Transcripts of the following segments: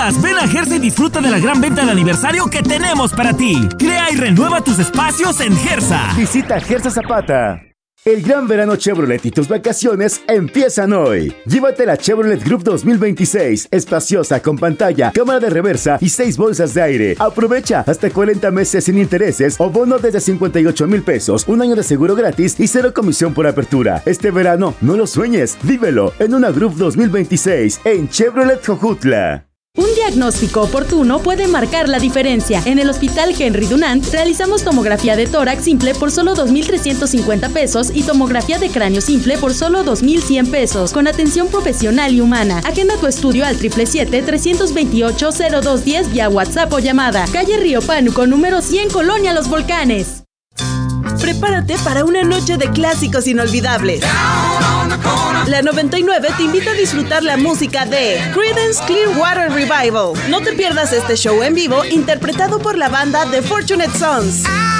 más, ven a Gersa y disfruta de la gran venta de aniversario que tenemos para ti. Crea y renueva tus espacios en Gersa. Visita Gersa Zapata. El gran verano Chevrolet y tus vacaciones empiezan hoy. Llévate la Chevrolet Group 2026, espaciosa, con pantalla, cámara de reversa y 6 bolsas de aire. Aprovecha hasta 40 meses sin intereses o bono desde 58,000 pesos, un año de seguro gratis y 0 comisión por apertura. Este verano no lo sueñes, vívelo en una Group 2026 en Chevrolet Jojutla. Un diagnóstico oportuno puede marcar la diferencia. En el Hospital Henry Dunant realizamos tomografía de tórax simple por solo 2,350 pesos y tomografía de cráneo simple por solo 2,100 pesos, con atención profesional y humana. Agenda tu estudio al 777-328-0210 vía WhatsApp o llamada. Calle Río Pánuco, número 100, Colonia Los Volcanes. Prepárate para una noche de clásicos inolvidables. La 99 te invita a disfrutar la música de Creedence Clearwater Revival. No te pierdas este show en vivo interpretado por la banda The Fortunate Sons.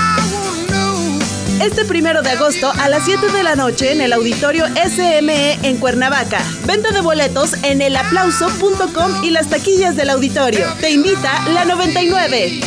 Este 1 de agosto a las 7 de la noche en el Auditorio SME en Cuernavaca. Venta de boletos en elaplauso.com y las taquillas del auditorio. Te invita la 99.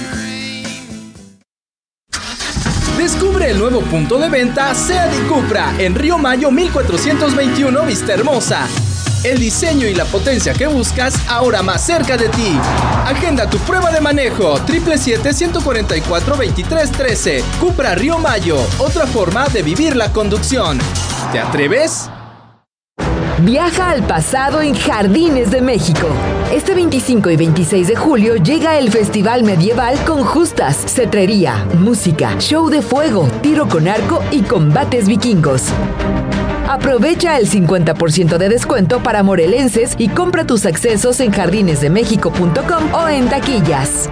Descubre el nuevo punto de venta Seat y Cupra en Río Mayo 1421 Vista Hermosa. El diseño y la potencia que buscas ahora más cerca de ti. Agenda tu prueba de manejo 777-144-2313. Cupra Río Mayo, otra forma de vivir la conducción. ¿Te atreves? Viaja al pasado en Jardines de México. Este 25 y 26 de julio llega el Festival Medieval con justas, cetrería, música, show de fuego, tiro con arco y combates vikingos. Aprovecha el 50% de descuento para morelenses y compra tus accesos en jardinesdemexico.com o en taquillas.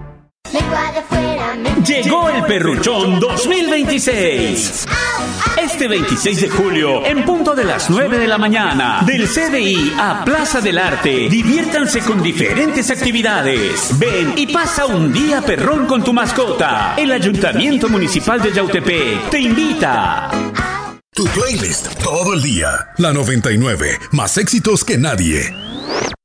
Llegó el Perruchón 2026. Este 26 de julio, en punto de las 9 de la mañana, del CDI a Plaza del Arte, diviértanse con diferentes actividades. Ven y pasa un día perrón con tu mascota. El Ayuntamiento Municipal de Yautepec te invita. Tu playlist todo el día. La 99, más éxitos que nadie.